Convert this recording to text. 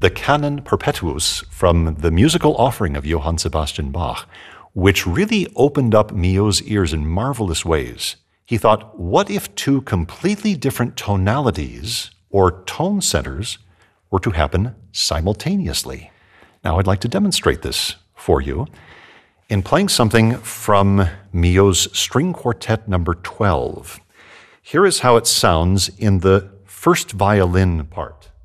the Canon Perpetuus from the musical offering of Johann Sebastian Bach, which really opened up Milhaud's ears in marvelous ways. He thought, what if two completely different tonalities or tone centers were to happen simultaneously? Now, I'd like to demonstrate this for you in playing something from Milhaud's String Quartet number 12. Here is how it sounds in the first violin part.